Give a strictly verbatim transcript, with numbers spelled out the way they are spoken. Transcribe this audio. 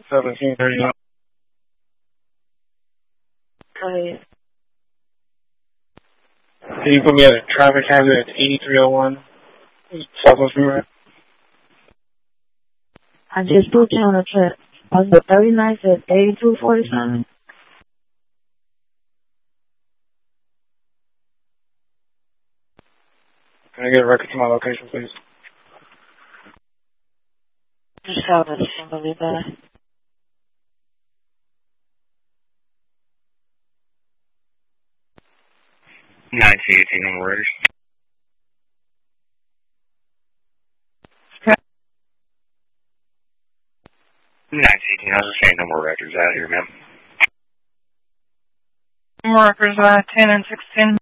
seventeen thirty-nine. Okay. Can you put me at a traffic hazard at eighty-three oh one Southwest Freeway? I just put you on a trip. On the thirty-ninth at eighty-two forty-seven. Can I get a record to my location, please? Just have a single lead there. nine C eighteen number records. nine C eighteen, I was just saying number records out here, ma'am. Markers uh, ten and sixteen.